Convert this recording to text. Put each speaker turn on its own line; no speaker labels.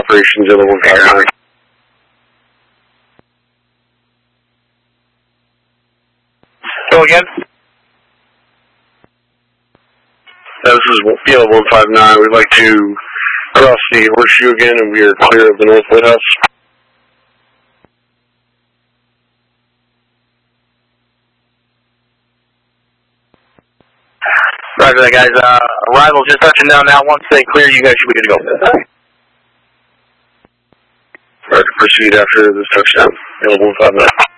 operations, Yellow 159.
Go again?
This is Yellow 159. We'd like to cross the horseshoe again, and we are clear of the North Lighthouse.
Roger that, guys. Arrival just touching down now. Once they clear, you guys should be good to go.
Right, to proceed after this touchdown. Yellow 159.